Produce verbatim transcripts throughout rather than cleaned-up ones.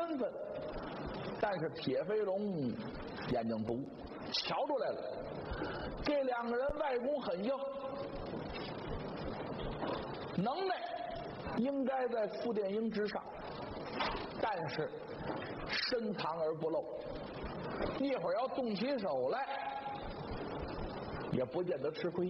身份，但是铁飞龙眼睛毒，瞧出来了，这两个人外功很硬，能耐应该在傅殿英之上，但是深藏而不露，一会儿要动起手来也不见得吃亏。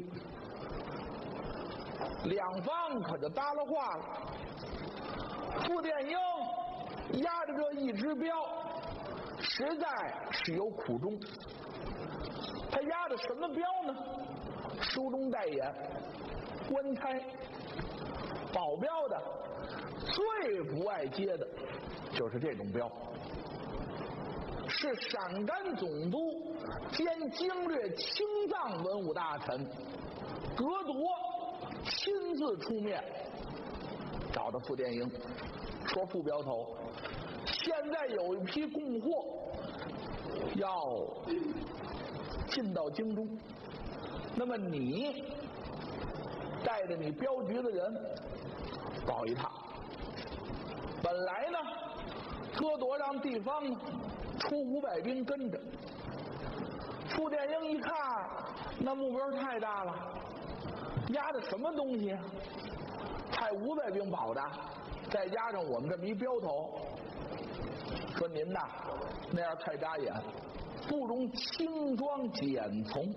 两方可就搭了话了，傅殿英压着这一只镖实在是有苦衷，他压的什么镖呢？书中代言官差保镖的最不爱接的就是这种镖，是陕甘总督兼经略青藏文武大臣格铎亲自出面找到傅殿英，说傅镖头，现在有一批供货要进到京中，那么你带着你镖局的人报一趟。本来呢，哥铎让地方呢出五百兵跟着。傅殿英一看，那目标太大了，压的什么东西啊？派五百兵保的，再加上我们这么一镖头，说您呐，那样太扎眼，不容轻装简从。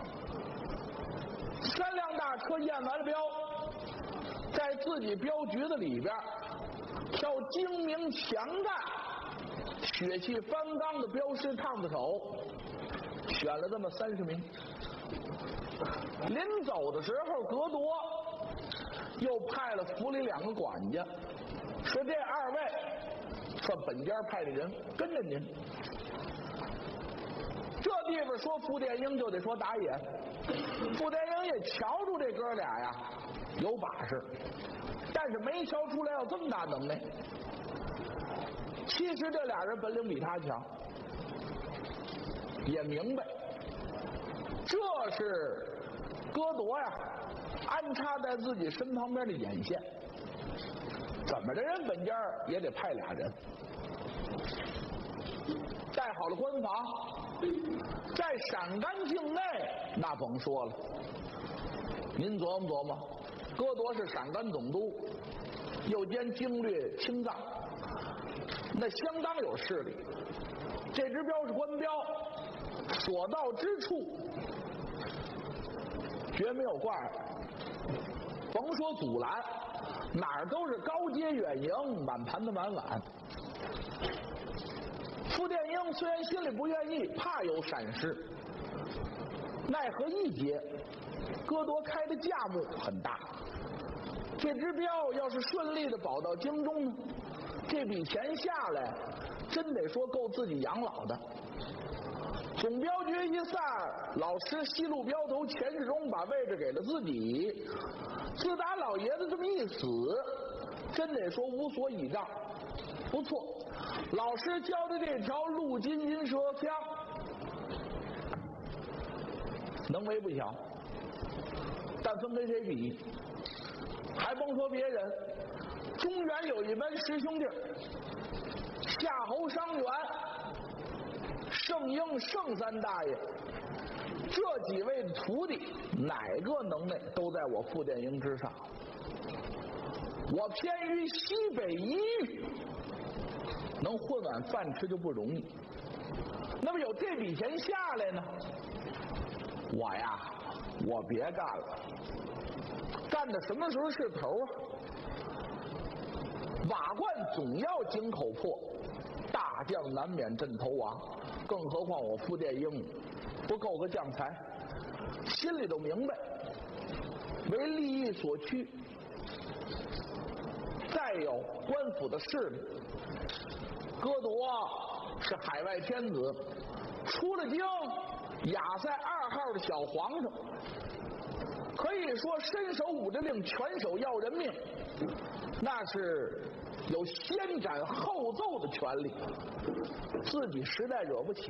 三辆大车验完了镖，在自己镖局子里边挑精明强干、血气方刚的镖师烫子手，选了这么三十名。临走的时候，格铎又派了府里两个管家，说这二位算本家派的人，跟着您。这地方说傅殿英就得说打眼，傅殿英也瞧出这哥俩呀有把式，但是没瞧出来要这么大能耐。其实这俩人本领比他强，也明白这是哥铎呀安插在自己身旁边的眼线，怎么着人本家也得派俩人。带好了官房，在陕甘境内那甭说了，您琢磨琢磨，哥铎是陕甘总督，又兼经略青藏，那相当有势力。这支镖是官镖，所到之处绝没有挂碍，甭说阻拦，哪儿都是高阶远迎，满盘的满碗。傅殿英虽然心里不愿意，怕有闪失，奈何一劫哥铎开的价目很大，这支镖要是顺利的保到京中呢，这笔钱下来真得说够自己养老的。总镖局一散，老师西路镖头钱世忠把位置给了自己，自打老爷子这么一死，真得说无所倚仗。不错，老师教的这条陆金银蛇枪能为不小，但分跟谁比？还甭说别人，中原有一门师兄弟，夏侯伤员、圣婴圣三大爷，这几位的徒弟哪个能耐都在我傅殿英之上。我偏于西北一域，能混碗饭吃就不容易。那么有这笔钱下来呢，我呀，我别干了，干到什么时候是头啊？瓦罐总要井口破，大将难免阵头亡，更何况我傅殿英不够个将才，心里都明白，为利益所趋。再有官府的势力，哥铎是海外天子，出了京亚塞二号的小皇上，可以说伸手捂着令，拳手要人命，那是有先斩后奏的权利，自己实在惹不起。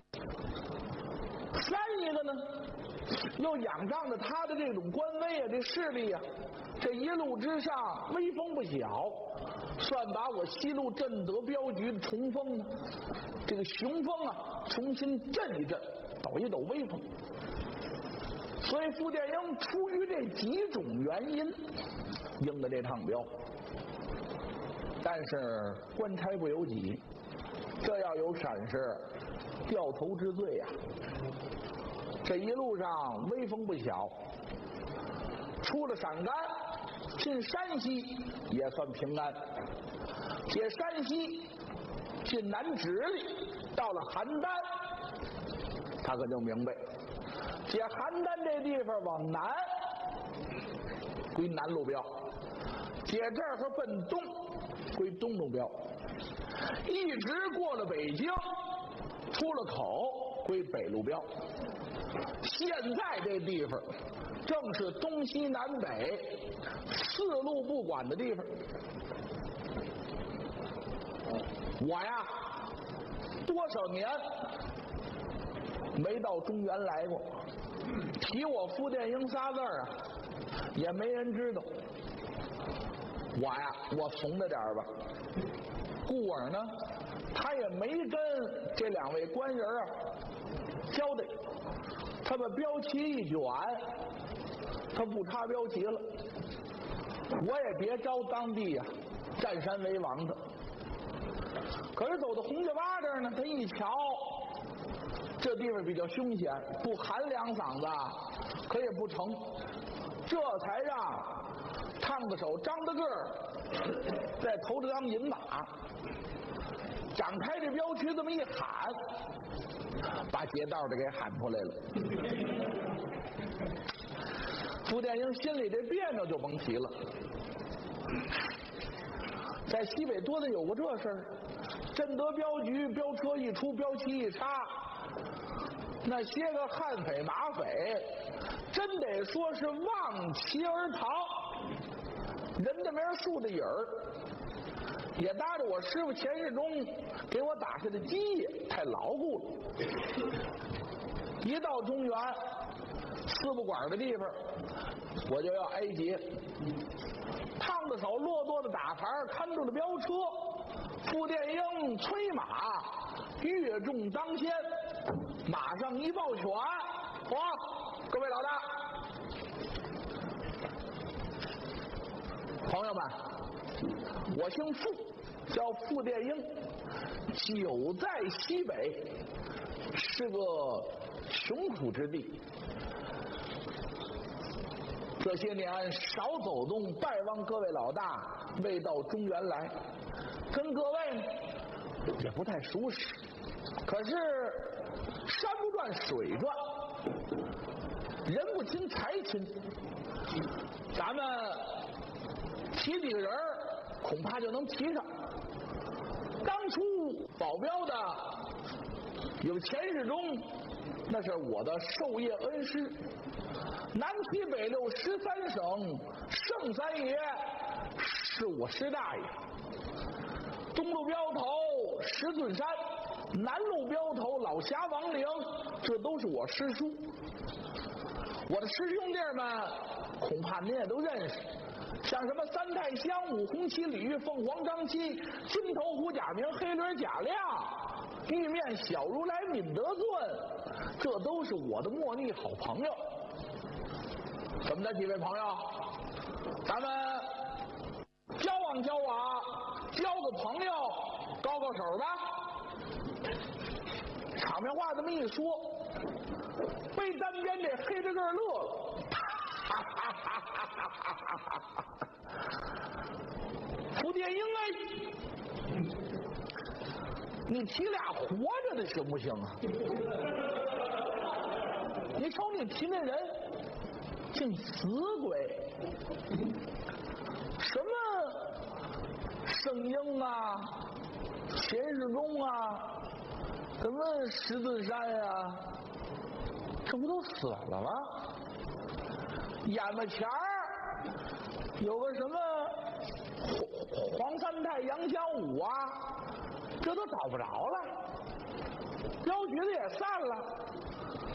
三一个呢，又仰仗着他的这种官威啊，这势力啊，这一路之上威风不小， 算把我西路镇德镖局的冲锋呢，这个雄风啊，重新振一振，抖一抖威风。所以傅殿英出于这几种原因，赢得这趟镖。但是官差不由己，这要有闪失，掉头之罪呀、啊。这一路上威风不小，出了陕甘，进山西也算平安。解山西，进南直隶，到了邯郸，他可就明白，解邯郸这地方往南归南路镖，解这儿奔东归东路镖，一直过了北京，出了口归北路镖。现在这地方正是东西南北四路不管的地方。我呀，多少年没到中原来过，提我傅殿英仨字儿啊，也没人知道。我呀，我怂着点吧。故而呢，他也没跟这两位官人啊交代，他把标旗一卷，他不插标旗了。我也别招当地呀、啊、占山为王的。可是走到洪家洼这儿呢，他一瞧，这地方比较凶险，不喊两嗓子可也不成，这才让烫子手张大个儿在头着当银马，展开这镖旗这么一喊，把劫道的给喊出来了。傅殿英心里这别扭就甭提了。在西北多的有过这事儿，镇德镖局镖车一出，镖旗一插，那些个悍匪马匪真得说是望其而逃，人的名树的影儿，也搭着我师傅钱世忠给我打下的基业太牢固了。一到中原四不管的地方，我就要挨劫。烫着手落多的打牌看住了镖车，傅殿英催马越众当先，马上一抱拳，哇，各位老大朋友们，我姓傅，叫傅殿英，久在西北，是个穷苦之地。这些年少走动，拜望各位老大未到中原来，跟各位呢也不太熟识。可是山不转水转，人不亲财亲，咱们提几个人恐怕就能提上。当初保镖的有钱世忠，那是我的授业恩师。南七北六十三省圣三爷是我师大爷，东路镖头石顿山，南路镖头老侠王陵，这都是我师叔。我的师兄弟们恐怕您也都认识，像什么三太香、五红旗鲤、凤凰张七、金头虎贾明、黑驴贾亮、玉面小如来闵德尊，这都是我的莫逆好朋友。怎么的，几位朋友，咱们交往交往，交个朋友，高高手吧。场面话这么一说，被单边这黑着个乐了，哈哈哈哈哈哈！傅殿英哎，你提俩活着的行不行啊？你瞅你提那人竟死鬼，什么圣婴啊，钱世忠啊，什么石顿山啊，这不都死了吗？眼巴前儿有个什么黄三太、杨小五啊，这都找不着了，镖局子也散了，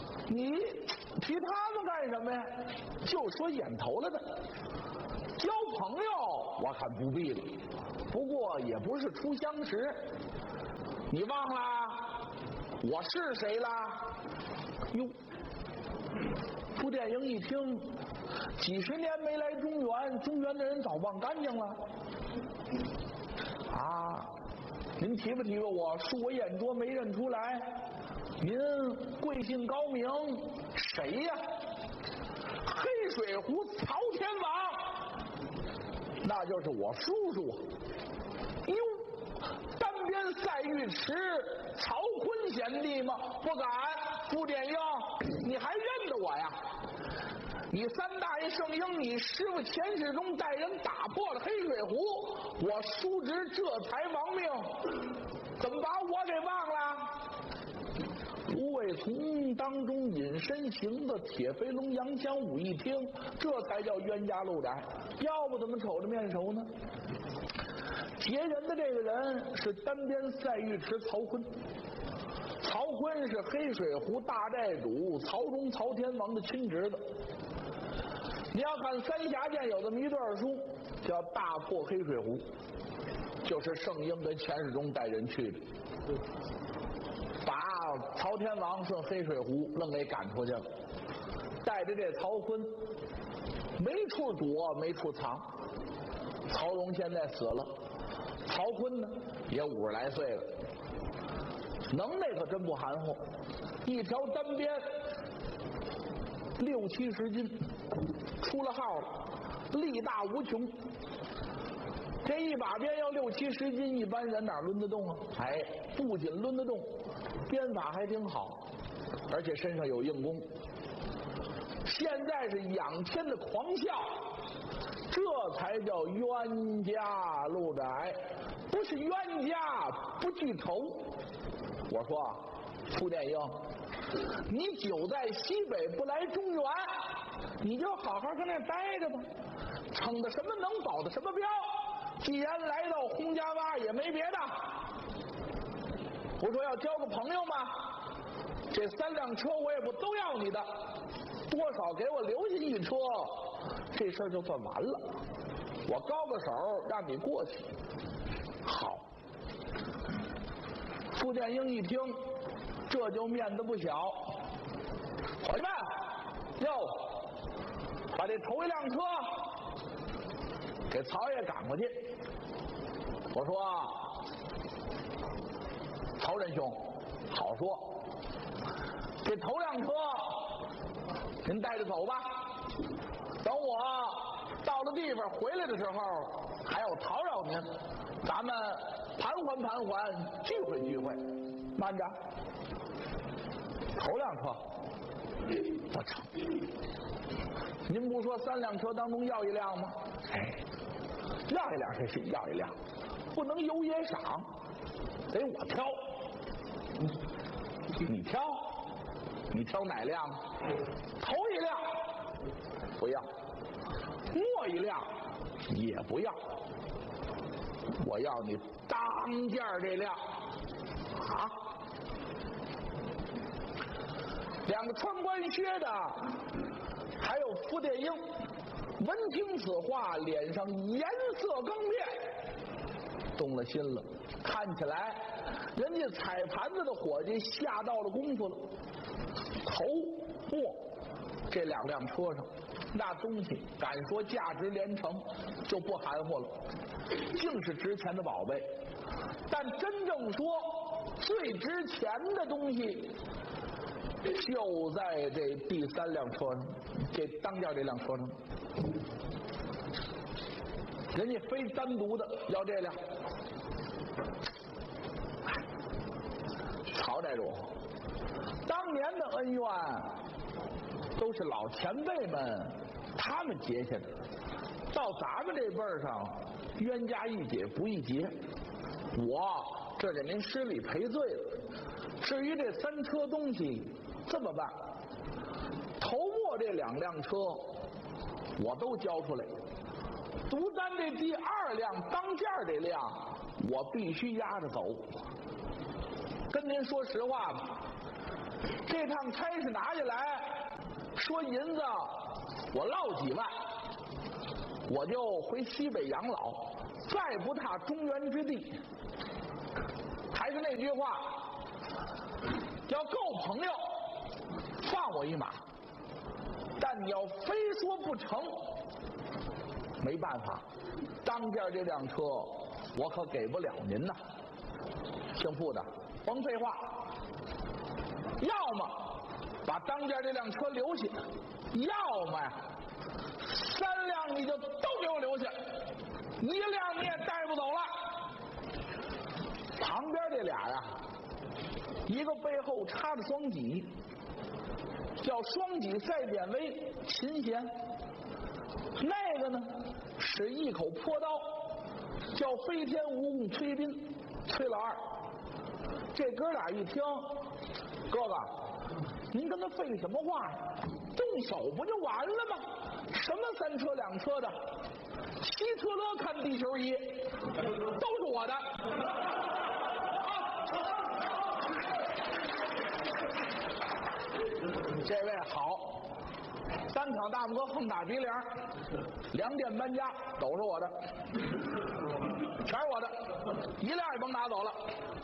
你提他们干什么呀？就说眼头了的，交朋友我看不必了，不过也不是初相识，你忘了我是谁了？哟，傅电英一听，几十年没来中原，中原的人早忘干净了。啊，您提拔提拔我，恕我眼拙没认出来。您贵姓高名？谁呀？黑水湖曹天王，那就是我叔叔。哟，单边赛玉池曹锟贤弟吗？不敢。傅电英，你还认得我呀？你三大爷圣英，你师傅钱世忠带人打破了黑水湖，我叔侄这才亡命，怎么把我给忘了？吴伟从当中隐身行的铁飞龙杨强武一听，这才叫冤家路窄，要不怎么瞅着面熟呢？劫人的这个人是单边赛玉池曹锟，曹锟是黑水湖大寨主曹忠曹天王的亲侄子。你要看三峡剑有这么一段书叫大破黑水湖，就是圣英跟钱世忠带人去的，把曹天王顺黑水湖愣给赶出去了，带着这曹锟没处躲没处藏。曹荣现在死了，曹锟呢也五十来岁了，能耐可真不含糊，一条单鞭六七十斤，出了号了，力大无穷。这一把鞭要六七十斤，一般人哪抡得动啊？哎，不仅抡得动，鞭法还挺好，而且身上有硬功。现在是仰天的狂笑，这才叫冤家路窄，不是冤家不聚头。我说啊，傅电英，你久在西北不来中原，你就好好跟那待着吧，逞的什么能保的什么镖。既然来到洪家洼，也没别的，我说要交个朋友嘛，这三辆车我也不都要你的，多少给我留下一车，这事儿就算完了，我高个手让你过去。好，傅电英一听，这就面子不小。伙计们，哟，把这头一辆车给曹爷赶过去。我说曹仁兄，好说，这头辆车您带着走吧，等我到了地方回来的时候还要讨扰您，咱们盘桓盘桓，聚会聚会。慢着，头辆车不成，您不说三辆车当中要一辆吗？哎，要一辆是是要一辆，不能有也赏，得我挑。你挑，你挑哪辆？头一辆不要，末一辆也不要，我要你当间这辆。啊！两个穿官靴的，还有傅电英，闻听此话，脸上颜色更变，动了心了。看起来人家踩盘子的伙计下到了功夫了。头末这两辆车上，那东西敢说价值连城，就不含糊了，净是值钱的宝贝。但真正说最值钱的东西，就在这第三辆车上，这当家这辆车上，人家非单独的要这辆。曹寨主，当年的恩怨都是老前辈们他们结下的，到咱们这辈儿上，冤家宜解不宜结。我这给您失礼赔罪了。至于这三车东西，这么办，头末这两辆车我都交出来，独单这第二辆当件这辆我必须压着走。跟您说实话吧，这趟差事拿下来，说银子我落几万， 我就回西北养老，再不踏中原之地。还是那句话，要够朋友，放我一马；但你要非说不成，没办法，当家这辆车我可给不了您呐。姓傅的，甭废话，要么把当家这辆车留下，要么呀，三辆你就都给我留下，一辆你也带不走了。旁边这俩呀，一个背后插着双戟，叫双戟赛典韦秦贤；那个呢，使一口泼刀，叫飞天蜈蚣崔斌崔老二。这哥俩一听，哥哥，您跟他废什么话呀？动手不就完了吗？什么三车两车的，希特勒看地球仪，都是我的。这位好，单挑大拇哥横打鼻梁，两点搬家都是我的，全是我的，一辆也甭拿走了。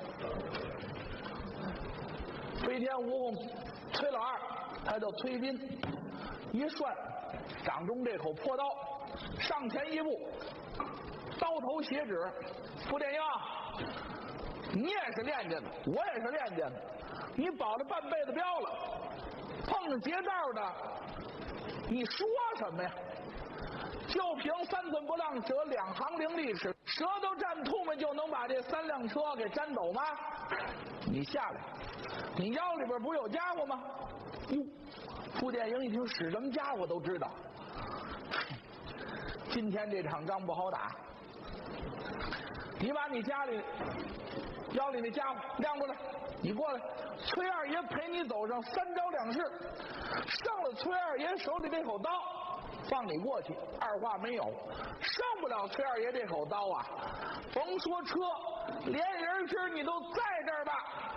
飞天蜈蚣崔老二，他叫崔斌，一涮掌中这口破刀，上前一步，刀头斜指，傅电英，你也是练家的，我也是练家的，你保着半辈子镖了，碰上劫道的，你说什么呀？就凭三寸不浪舌，两行伶俐齿，舌头蘸吐沫就能把这三辆车给粘走吗？你下来，你腰里边不是有家伙吗？哟，傅电英一听使什么家伙都知道，今天这场仗不好打，你把你家里腰里那家伙亮出来，你过来，崔二爷陪你走上三招两式，上了崔二爷手里这口刀，放你过去，二话没有。上不了崔二爷这口刀啊，甭说车，连人质你都在这儿吧。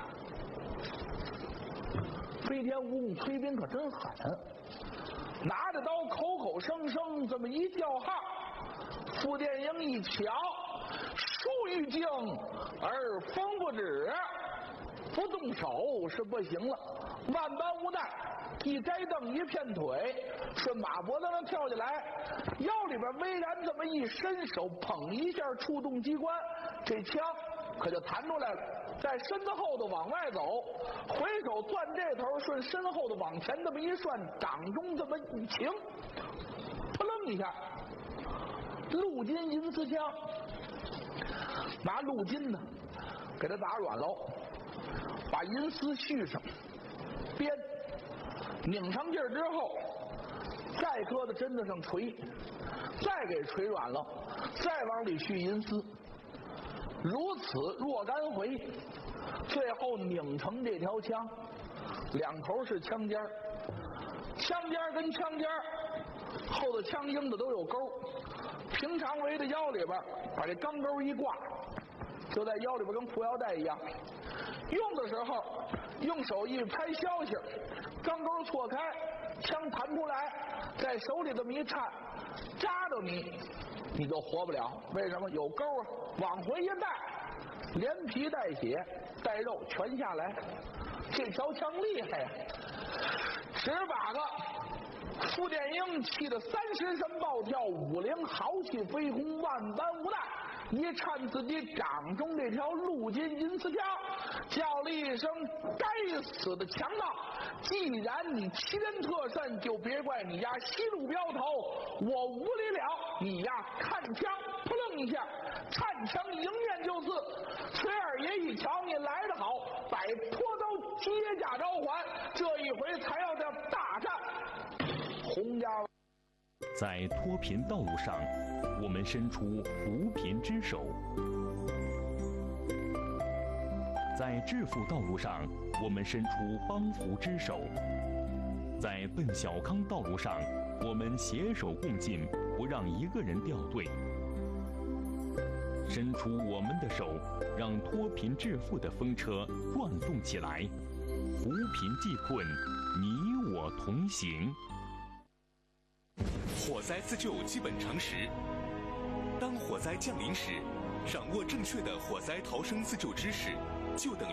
飞天蜈蚣崔斌可真狠，拿着刀口口声声这么一叫号，傅电英一瞧，树欲静而风不止，不动手是不行了，万般无奈，一摘凳一片腿，顺马脖子上跳下来，腰里边巍然这么一伸手，捧一下触动机关，这枪可就弹出来了，在身子后头往外走，回手攥这头，顺身后头往前这么一涮，掌中这么一擎，扑棱一下，陆金银丝枪，拿陆金呢给它打软喽，把银丝续上，编拧上劲儿之后，再搁到针子上锤，再给锤软了，再往里续银丝，如此若干回，最后拧成这条枪，两头是枪尖儿，枪尖儿跟枪尖儿后头枪缨子都有钩，平常围在腰里边，把这钢钩一挂，就在腰里边跟裤腰带一样。用的时候用手一拍消息，钢钩错开，枪弹出来，在手里这么一颤，扎着你你就活不了。为什么？有钩啊，往回一带，连皮带血带肉全下来，这条枪厉害呀！十把个傅电英气得三十神暴跳，五灵豪气飞空，万般无奈，一颤自己掌中这条陆金银丝枪，叫了一声：“该死的强盗！既然你欺人特甚，就别怪你丫息怒镖头，我无理了！你呀，看枪，扑棱一下，颤枪迎面就刺。崔二爷一瞧你来得好，摆坡刀接驾召还，这一回才要这大战。”洪家在脱贫道路上，我们伸出扶贫之手；在致富道路上，我们伸出帮扶之手；在奔小康道路上，我们携手共进，不让一个人掉队。伸出我们的手，让脱贫致富的风车转动起来，扶贫济困，你我同行。 火灾自救基本常识。当火灾降临时，掌握正确的火灾逃生自救知识，就等于